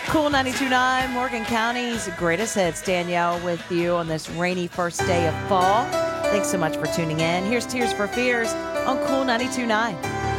Cool 92.9, Morgan County's greatest hits. Danielle with you on this rainy first day of fall. Thanks so much for tuning in. Here's Tears for Fears on Cool 92.9.